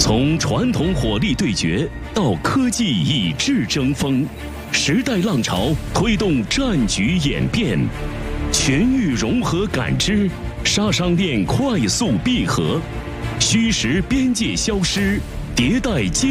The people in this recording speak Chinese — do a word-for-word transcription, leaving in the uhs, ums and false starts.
从传统火力对决到科技以智争锋，时代浪潮推动战局演变，全域融合感知，杀伤链快速闭合，虚实边界消失，迭代接。